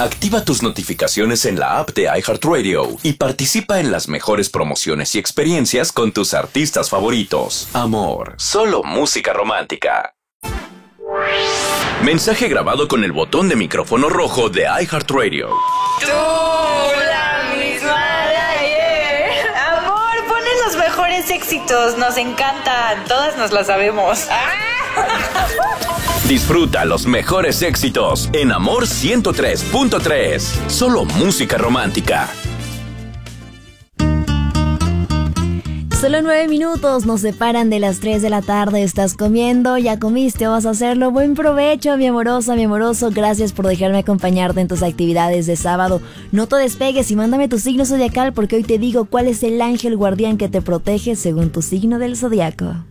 Activa tus notificaciones en la app de iHeartRadio y participa en las mejores promociones y experiencias con tus artistas favoritos. Amor, solo música romántica. Mensaje grabado con el botón de micrófono rojo de iHeartRadio. Tú, la misma de ayer. Amor, ponen los mejores éxitos. Nos encantan. Todas nos las sabemos. Disfruta los mejores éxitos en Amor 103.3. Solo música romántica. Solo 9 minutos nos separan de las 3 de la tarde. ¿Estás comiendo? ¿Ya comiste o vas a hacerlo? Buen provecho, mi amorosa, mi amoroso. Gracias por dejarme acompañarte en tus actividades de sábado. No te despegues y mándame tu signo zodiacal porque hoy te digo cuál es el ángel guardián que te protege según tu signo del zodiaco.